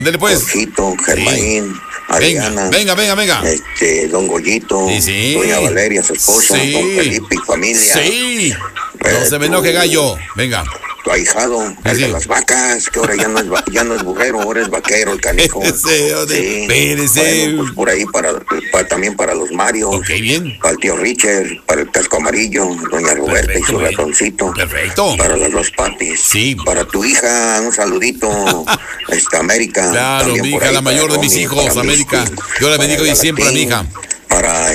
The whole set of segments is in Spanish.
Dele pues. Jorgito, Germaín, Adriana. Venga. Don Goyito. Sí. Doña Valeria, su esposo. Sí. Don Felipe y familia. Sí. No se me enoje, gallo. Venga. Tu ahijado, el de las vacas, que ahora ya no es burrero, ahora es vaquero, el canijo. Espérese. Bueno, pues por ahí también para los Marios. Ok, bien. Para el tío Richard, para el casco amarillo, doña Roberta y su ratoncito. Perfecto. Para las dos patis. Sí. Para tu hija, un saludito. América. Claro, mi hija, la mayor de mis hijos, América. Yo la bendigo y siempre a mi hija. Para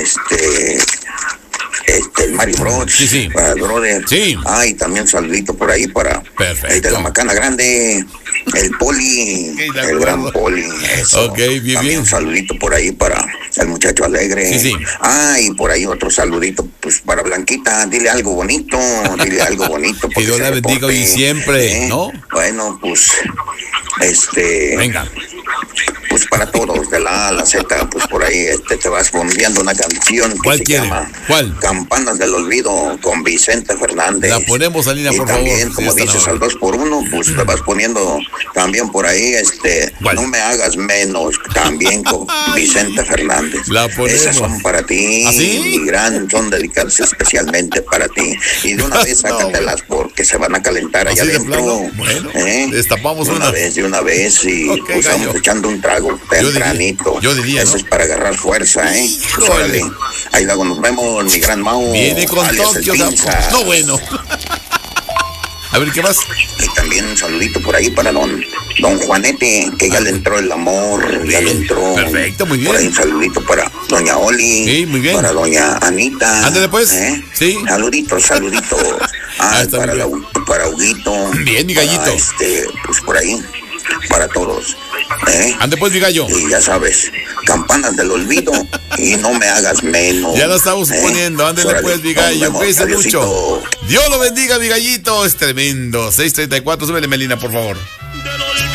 el Mario Bros. Sí. Para el brother. Sí. Y también un saludito por ahí para el de la Macana Grande, el Poli, el gran Poli. Eso. Ok, bien, también bien. Un saludito por ahí para el muchacho alegre. Sí. Y por ahí otro saludito, pues para Blanquita, dile algo bonito. Que Dios la bendiga hoy y siempre, ¿no? Bueno, pues, venga. Pues para todos, de la A a la Z, pues por ahí te vas enviando una canción que ¿Cuál se quiere? llama ¿Cuál? Campanas del Olvido con Vicente Fernández. La ponemos, Alina, por favor. Y también, como dices, al 2x1, pues te vas poniendo también por ahí, No me hagas menos, también con Vicente Fernández. La ponemos. Esas son para ti, ¿Así? son dedicadas especialmente para ti. Y de una vez sácatelas porque se van a calentar allá ¿Así de adentro. plano? Bueno, destapamos de una vez y Ok, pues gallo. estamos echando un trago tempranito. Yo diría, Eso ¿no? es para agarrar fuerza, Pues órale. Ahí luego nos vemos, mi gran Mau. Viene con alias Tokio. el Pinza. No, bueno. A ver, ¿qué más? Y también un saludito por ahí para don Juanete, que ya le entró el amor, ya le entró. Perfecto, muy bien. Por ahí un saludito para doña Oli. Sí, muy bien. Para doña Anita. Ándale, pues. Sí. Saluditos. Está para, muy para Huguito. Bien, mi gallito. Pues por ahí, para todos. Ande pues, mi gallo. Y ya sabes, campanas del olvido y no me hagas menos. Ya lo estamos poniendo. Ándale pues, mi gallo. Cuídense mucho. Dios lo bendiga, mi gallito. Es tremendo. 6:34. Súbele, Melina, por favor.